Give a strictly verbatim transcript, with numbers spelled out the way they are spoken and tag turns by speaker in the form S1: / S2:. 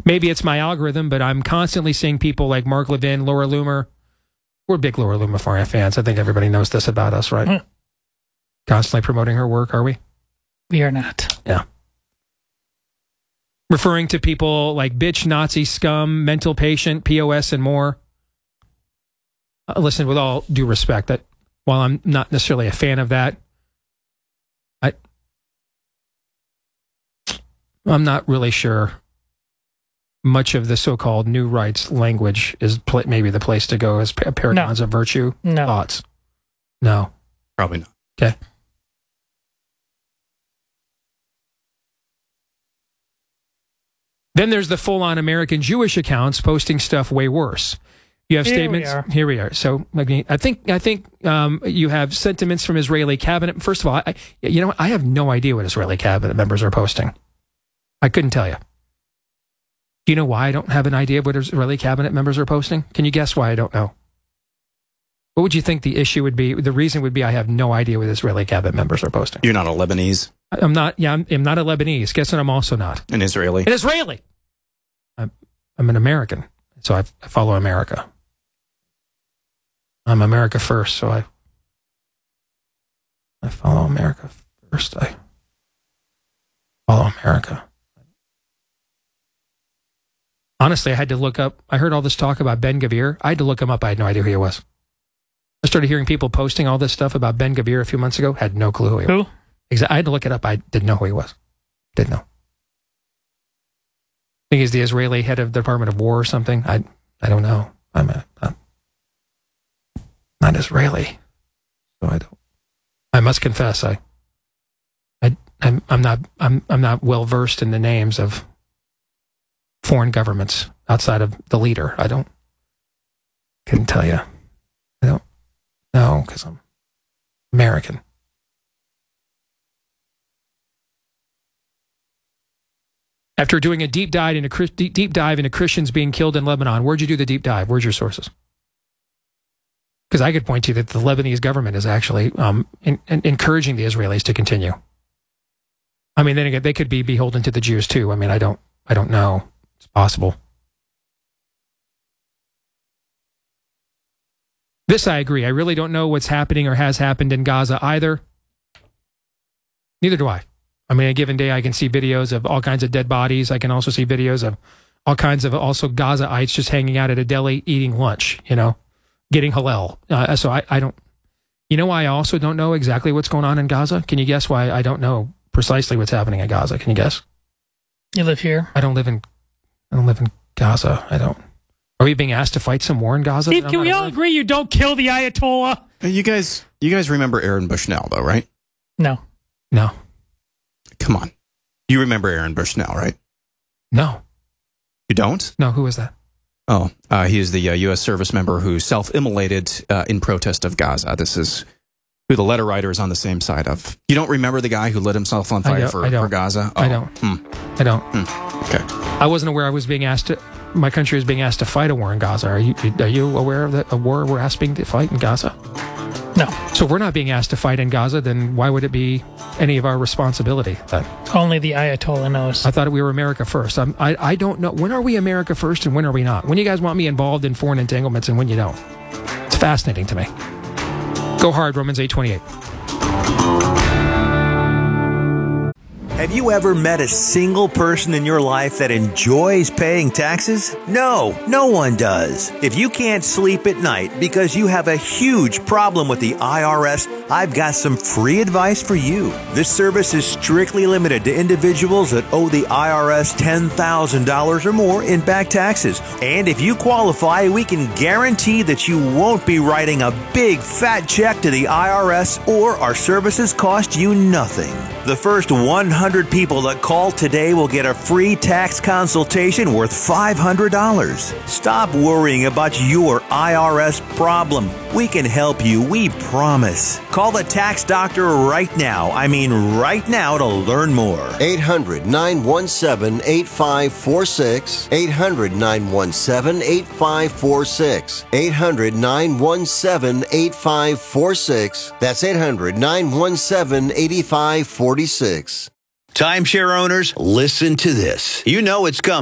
S1: Maybe it's my algorithm, but I'm constantly seeing people like Mark Levin, Laura Loomer. We're big Laura Loomer fans. I think everybody knows this about us, right? Mm. Constantly promoting her work, are we?
S2: We are not.
S1: Yeah. Referring to people like bitch, Nazi, scum, mental patient, P O S, and more. Uh, listen, with all due respect, that while I'm not necessarily a fan of that, I, I'm not really sure much of the so-called new rights language is pl- maybe the place to go as pa- paragons no. of virtue.
S2: No.
S1: Thoughts? No.
S3: Probably not.
S1: Okay. Then there's the full-on American Jewish accounts posting stuff way worse. You have
S2: Here
S1: statements.
S2: We are.
S1: Here we are. So, I think I think um, you have sentiments from Israeli cabinet. First of all, I, you know what? I have no idea what Israeli cabinet members are posting. I couldn't tell you. Do you know why I don't have an idea of what Israeli cabinet members are posting? Can you guess why I don't know? What would you think the issue would be? The reason would be I have no idea what Israeli cabinet members are posting.
S3: You're not a Lebanese?
S1: I'm not. Yeah, I'm, I'm not a Lebanese. Guess what? I'm also not
S3: an Israeli.
S1: An Israeli. I'm, I'm an American, so I, I follow America. I'm America first, so I I follow America first. I follow America. Honestly, I had to look up. I heard all this talk about Ben Gvir. I had to look him up. I had no idea who he was. I started hearing people posting all this stuff about Ben Gvir a few months ago. Had no clue who he
S2: who?
S1: was. Exactly. I had to look it up. I didn't know who he was. Didn't know. I think he's the Israeli head of the Department of War or something. I I don't know. I'm a, I'm not Israeli, so I don't. I must confess, I, I, I'm, I'm not, I'm, I'm not well versed in the names of foreign governments outside of the leader. I don't. Couldn't tell you. I don't know because I'm American. After doing a deep dive into deep dive into Christians being killed in Lebanon, where'd you do the deep dive? Where's your sources? Because I could point to you that the Lebanese government is actually um, in, in, encouraging the Israelis to continue. I mean, then again, they could be beholden to the Jews too. I mean, I don't, I don't know. It's possible. This I agree. I really don't know what's happening or has happened in Gaza either. Neither do I. I mean, a given day I can see videos of all kinds of dead bodies. I can also see videos of all kinds of also Gazaites just hanging out at a deli eating lunch, you know, getting halal. Uh, so I, I don't, you know why I also don't know exactly what's going on in Gaza? Can you guess why I don't know precisely what's happening in Gaza? Can you guess?
S2: You live here.
S1: I don't live in, I don't live in Gaza. I don't. Are we being asked to fight some war in Gaza?
S2: Steve, can we all agree you don't kill the Ayatollah?
S3: You guys, you guys remember Aaron Bushnell though, right?
S2: No.
S1: No.
S3: Come on. You remember Aaron Bushnell, right?
S1: No.
S3: You don't?
S1: No, who was that?
S3: Oh, uh, he is the uh, U S service member who self-immolated uh, in protest of Gaza. This is who the letter writer is on the same side of. You don't remember the guy who lit himself on fire for, for Gaza?
S1: Oh. I don't.
S3: Hmm.
S1: I don't.
S3: Hmm. Okay.
S1: I wasn't aware I was being asked to, my country is being asked to fight a war in Gaza. Are you, are you aware of that, a war we're asking to fight in Gaza?
S2: No.
S1: So if we're not being asked to fight in Gaza, then why would it be any of our responsibility then?
S2: Only the Ayatollah knows.
S1: I thought we were America first. I'm, I I don't know. When are we America first and when are we not? When you guys want me involved in foreign entanglements and when you don't? It's fascinating to me. Go hard, Romans eight twenty-eight.
S4: Have you ever met a single person in your life that enjoys paying taxes? No, no one does. If you can't sleep at night because you have a huge problem with the I R S, I've got some free advice for you. This service is strictly limited to individuals that owe the I R S ten thousand dollars or more in back taxes. And if you qualify, we can guarantee that you won't be writing a big fat check to the I R S or our services cost you nothing. The first one hundred people that call today will get a free tax consultation worth five hundred dollars. Stop worrying about your I R S problem. We can help you, we promise. Call the tax doctor right now. I mean right now to learn more.
S5: eight hundred, nine one seven, eight five four six. eight hundred, nine one seven, eight five four six. eight hundred, nine one seven, eight five four six. That's eight hundred, nine one seven, eight five four six.
S4: Timeshare owners, listen to this. You know it's coming.